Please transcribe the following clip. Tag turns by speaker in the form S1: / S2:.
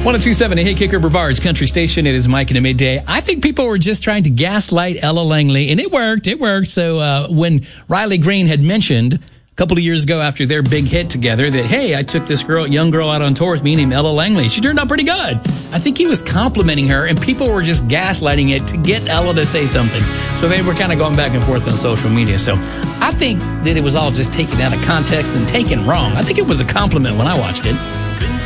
S1: 1027, a Hey Kicker Brevard's country station. It is Mike in the midday. I think people were just trying to gaslight Ella Langley, and it worked. It worked. So when Riley Green had mentioned a couple of years ago after their big hit together that, hey, I took this young girl out on tour with me named Ella Langley. She turned out pretty good. I think he was complimenting her, and people were just gaslighting it to get Ella to say something. So they were kind of going back and forth on social media. So I think that it was all just taken out of context and taken wrong. I think it was a compliment when I watched it.